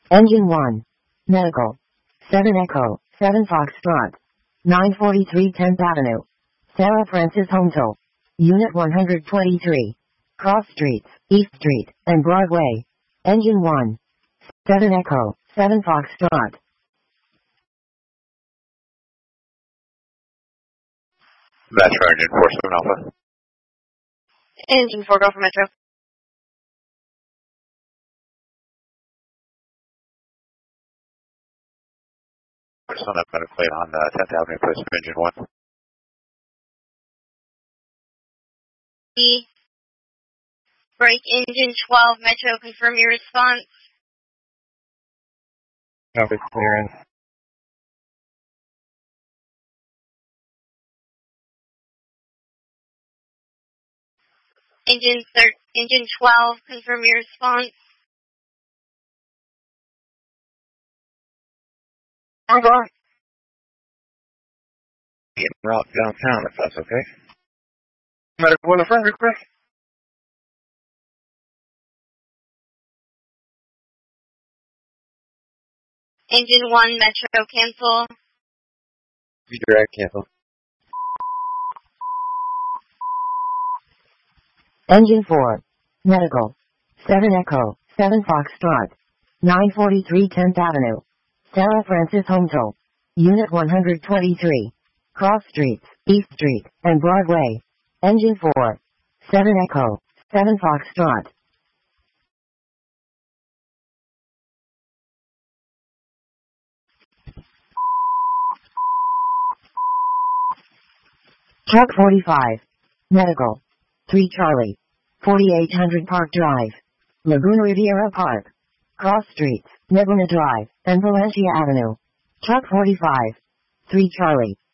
Engine 1. Medical. 7 Echo, 7 Foxtrot. 943 10th Avenue. Sarah Francis Hometal. Unit 123. Cross Streets, East Street, and Broadway. Engine 1. 7 Echo, 7 Foxtrot. Metro Engine 47 Alpha. Engine 4, go for Metro. Son up medical plate on 10th Avenue, place of Engine 1. Break Engine 12, Metro, confirm your response. Copy, clearance. Engine 12, confirm your response. I'm on. Get route downtown if that's okay. Medical 1 affirm request. Engine 1, Metro, cancel. Redirect, cancel. Engine 4. Medical. 7 Echo, 7 Foxtrot. 943 10th Avenue. Sarah Francis Hometal. Unit 123. Cross Streets, East Street, and Broadway. Engine 4. 7 Echo, 7 Foxtrot. Truck 45. Medical. 3 Charlie. 4800 Park Drive. Laguna Riviera Park. Cross Streets, Nebula Drive, and Valencia Avenue. Truck 45. 3 Charlie.